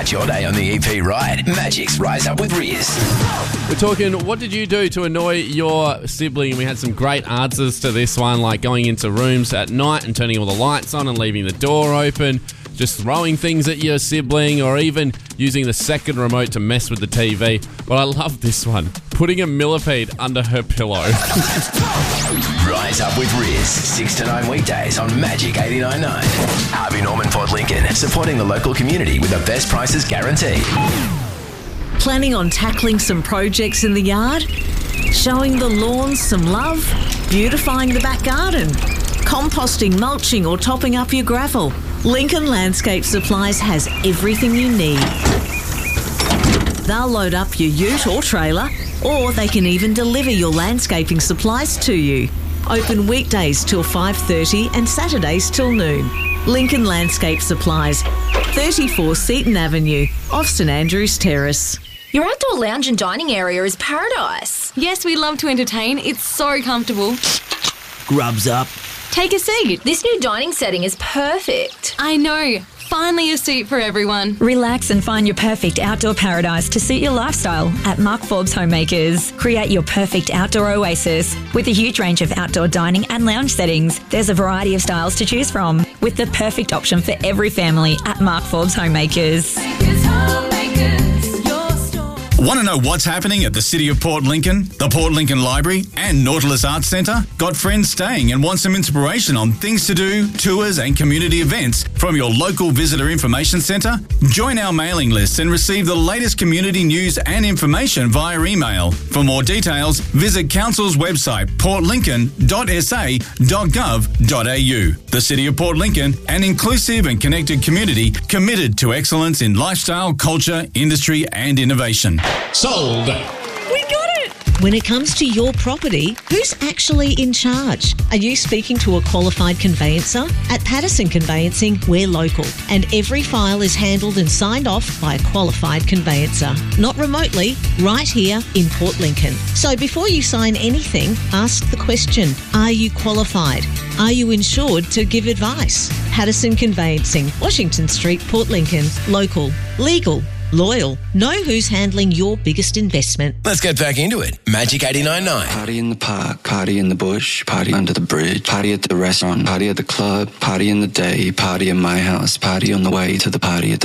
Start your day on the EP right. Magic's Rise Up with Riz. We're talking, what did you do to annoy your sibling? We had some great answers to this one, like going into rooms at night and turning all the lights on and leaving the door open, just throwing things at your sibling, or even using the second remote to mess with the TV. But I love this one, putting a millipede under her pillow. Rise Up with Riz, 6 to 9 weekdays on Magic 89.9. Harvey Norman Port Lincoln, supporting the local community with the best prices guaranteed. Planning on tackling some projects in the yard? Showing the lawns some love? Beautifying the back garden? Composting, mulching or topping up your gravel? Lincoln Landscape Supplies has everything you need. They'll load up your ute or trailer, or they can even deliver your landscaping supplies to you. Open weekdays till 5:30 and Saturdays till noon. Lincoln Landscape Supplies, 34 Seaton Avenue, off St Andrews Terrace. Your outdoor lounge and dining area is paradise. Yes, we love to entertain. It's so comfortable. Grubs up. Take a seat. This new dining setting is perfect. I know. Finally a seat for everyone. Relax and find your perfect outdoor paradise to suit your lifestyle at Mark Forbes Homemakers. Create your perfect outdoor oasis. With a huge range of outdoor dining and lounge settings, there's a variety of styles to choose from, with the perfect option for every family at Mark Forbes Homemakers. Want to know what's happening at the City of Port Lincoln, the Port Lincoln Library and Nautilus Arts Centre? Got friends staying and want some inspiration on things to do, tours and community events from your local visitor information centre? Join our mailing list and receive the latest community news and information via email. For more details, visit Council's website portlincoln.sa.gov.au. The City of Port Lincoln, an inclusive and connected community committed to excellence in lifestyle, culture, industry and innovation. Sold. We got it! When it comes to your property, who's actually in charge? Are you speaking to a qualified conveyancer? At Patterson Conveyancing, we're local, and every file is handled and signed off by a qualified conveyancer. Not remotely, right here in Port Lincoln. So before you sign anything, ask the question, are you qualified? Are you insured to give advice? Patterson Conveyancing, Washington Street, Port Lincoln. Local, legal, loyal. Know who's handling your biggest investment. Let's get back into it. Magic 89.9. Party in the park, party in the bush, party under the bridge, party at the restaurant, party at the club, party in the day, party in my house, party on the way to the party at the